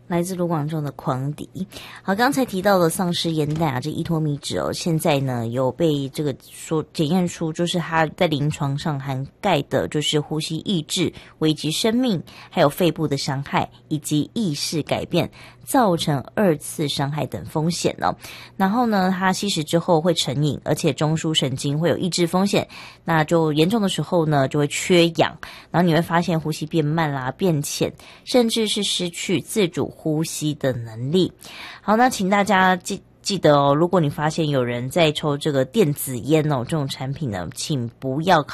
来自卢广仲的狂迪。好，刚才提到的丧尸烟弹啊，这依托米酯哦，现在呢有被这个说检验出，就是它在临床上涵盖的就是呼吸抑制、危及生命，还有肺部的伤害以及意识改变，造成2次伤害等风险哦。然后呢，它吸食之后会成瘾，而且中枢神经会有抑制风险，那就严重的时候呢就会缺氧，然后你会发现呼吸变慢啦、变浅，甚至是失去自主呼吸的能力。好，那请大家记得哦，如果你发现有人在抽这个电子烟哦，这种产品呢，请不要